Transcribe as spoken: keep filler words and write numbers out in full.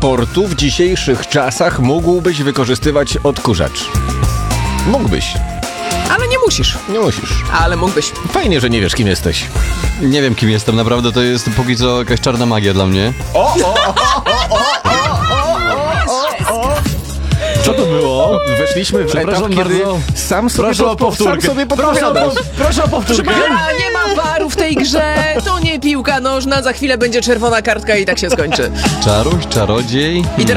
transportu w dzisiejszych czasach mógłbyś wykorzystywać odkurzacz? Mógłbyś. Ale nie musisz. Nie musisz. Ale mógłbyś. Fajnie, że nie wiesz, kim jesteś. Nie wiem, kim jestem, naprawdę to jest póki co jakaś czarna magia dla mnie. O, o, o, o, o, o. Co to było? Weszliśmy w etap, Przepraszam kiedy bardzo. sam sobie, Proszę o podpo- sam powtórkę. sobie Proszę o, podpowiadasz. po- proszę o powtórkę. A nie ma waru w tej grze. To nie piłka nożna. Za chwilę będzie czerwona kartka i tak się skończy. Czaruś, czarodziej. I